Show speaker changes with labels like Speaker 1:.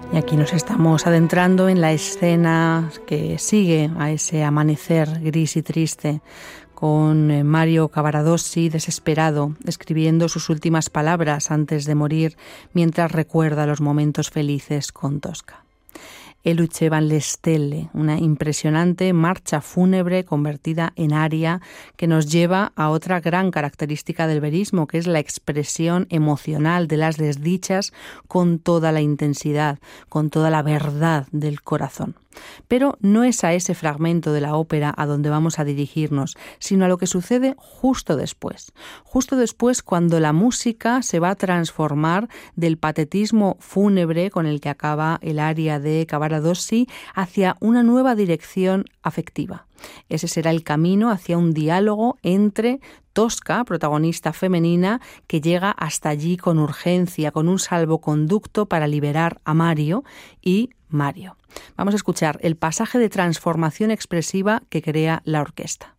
Speaker 1: Y aquí nos estamos adentrando en la escena que sigue a ese amanecer gris y triste, con Mario Cavaradossi desesperado, escribiendo sus últimas palabras antes de morir, mientras recuerda los momentos felices con Tosca. E luce van le stelle, una impresionante marcha fúnebre convertida en aria que nos lleva a otra gran característica del verismo, que es la expresión emocional de las desdichas con toda la intensidad, con toda la verdad del corazón. Pero no es a ese fragmento de la ópera a donde vamos a dirigirnos, sino a lo que sucede justo después cuando la música se va a transformar del patetismo fúnebre con el que acaba el aria de Cavaradossi hacia una nueva dirección afectiva. Ese será el camino hacia un diálogo entre Tosca, protagonista femenina, que llega hasta allí con urgencia, con un salvoconducto para liberar a Mario, y Mario. Vamos a escuchar el pasaje de transformación expresiva que crea la orquesta.